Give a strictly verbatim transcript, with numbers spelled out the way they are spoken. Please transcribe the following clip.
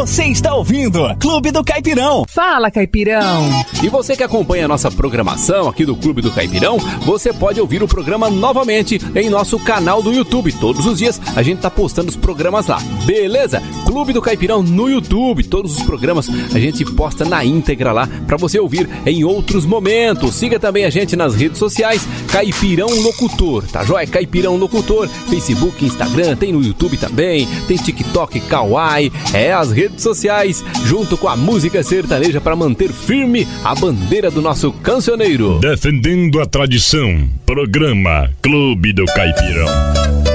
Você está ouvindo Clube do Caipirão. Fala, Caipirão. E você que acompanha a nossa programação aqui do Clube do Caipirão, você pode ouvir o programa novamente em nosso canal do YouTube. Todos os dias a gente tá postando os programas lá, beleza? Clube do Caipirão no YouTube. Todos os programas a gente posta na íntegra lá para você ouvir em outros momentos. Siga também a gente nas redes sociais, Caipirão Locutor, tá joia? Caipirão Locutor, Facebook, Instagram, tem no YouTube também, tem TikTok, Kawaii, é as redes sociais, junto com a música sertaneja para manter firme a bandeira do nosso cancioneiro. Defendendo a tradição, programa Clube do Caipirão.